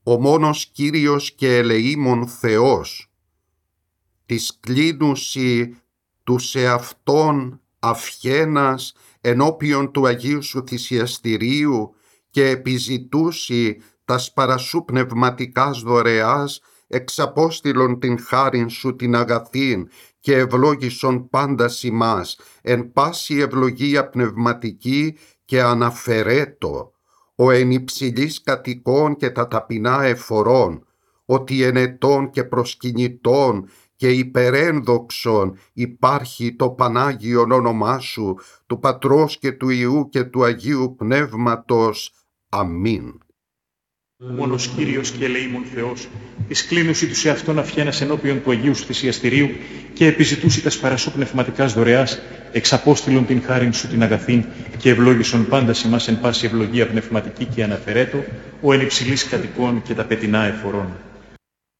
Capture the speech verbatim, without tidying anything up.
ο μόνος Κύριος και ελεήμων Θεός, της κλίνουσι του σε Αυτόν αυχένας ενώπιον του Αγίου Σου θυσιαστηρίου και επιζητούσι τας παρασού πνευματικάς δωρεάς, εξαπόστηλον την χάριν Σου την αγαθήν και ευλόγησον πάντας ημάς εν πάση ευλογία πνευματική και αναφερέτο, ο εν υψηλής κατοικών και τα ταπεινά εφορών, ότι εν ετών και προσκυνητών και υπερένδοξον υπάρχει το Πανάγιον όνομά Σου, του Πατρός και του Υιού και του Αγίου Πνεύματος. Αμήν. Μόνος Κύριος και ελεήμων Θεός, της κλίνουσι του σε Αυτόν αυχένας ενώπιον του Αγίου Σου θυσιαστηρίου και επιζητούσι τας παρασού πνευματικάς δωρεάς, εξαπόστηλον την χάριν Σου την αγαθήν και ευλόγησον πάντας ημάς εν πάση ευλογία πνευματική και αναφερέτο, ο εν υψηλής κατοικών και τα πετεινά εφορών.